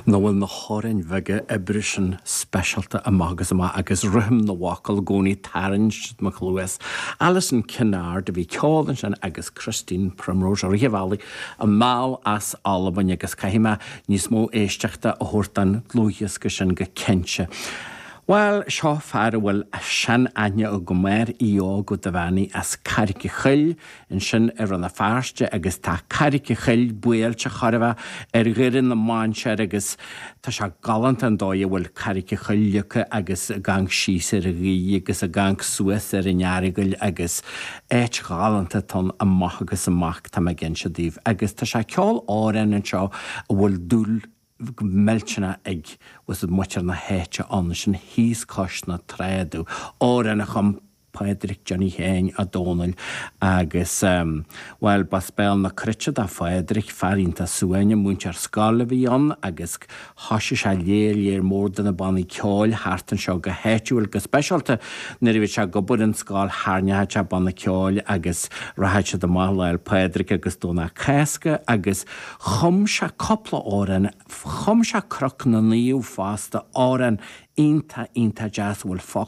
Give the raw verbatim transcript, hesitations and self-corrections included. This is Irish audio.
nó bhfuil na háirín bheige ibrisin speisialta amachgus ama agus rithim na bhacail gcónaí tarint mo chluas. Alison Kinnaird a bhí ceálann sin agus Christine Primrose a riamhálaí a máil as Alban agus caithime níos mó éisteachta a thuirtan glúthias go sin go cinse. Well, seo fear bhfuil sin aine ó go méir ío go do bhainní as carici chuil in sin ar an na fearste agus tá carici chuil buailte chorbh ar ghuireann na máinse agus tá se galant an dóid bhfuil carici chuilnecha agus gang síos ar a ghí agus a gang suas ar an nearagail agus éit galanta tan amach agus amach tá me gin se díomh agus tá se ceáil árainn an seo a bhfuil dúil meltena ag was het much na héite an sin híos cos na tréadú árainn chum Padraig Johnny Hain a Donal agus um, well ba spéil na cruite a Padraig farínta suaine múnt ar scala bhí an agus hasise se léir mór den na bannaí ceáil hartan seo go héitiúil go speisialta na bhí se go bud an scáil háneid se banna ceáil agus rahaid do máil Padraig agus dóna chéasca agus chum se coppla árainn chum se croc na níomh fásta árainn Inta inta jazz will fuck